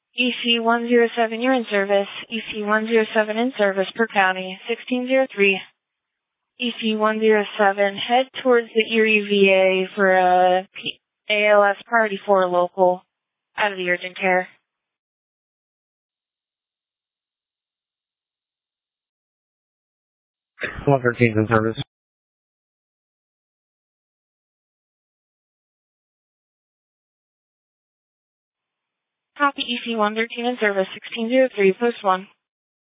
EC107, you're in service. EC107 in service per county, 1603. EC107, head towards the Erie VA for a ALS Priority 4 local, out of the urgent care. 113's in service. Copy EC113 in service, 1603, post 1.